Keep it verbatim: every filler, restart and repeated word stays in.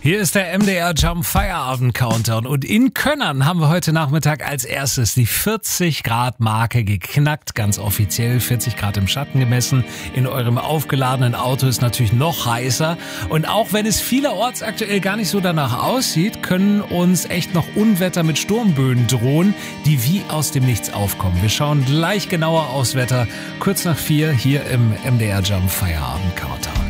Hier ist der M D R Jump Feierabend Countdown und in Könnern haben wir heute Nachmittag als erstes die vierzig Grad Marke geknackt, ganz offiziell vierzig Grad im Schatten gemessen. In eurem aufgeladenen Auto ist natürlich noch heißer und auch wenn es vielerorts aktuell gar nicht so danach aussieht, können uns echt noch Unwetter mit Sturmböen drohen, die wie aus dem Nichts aufkommen. Wir schauen gleich genauer aufs Wetter, kurz nach vier hier im M D R Jump Feierabend Countdown.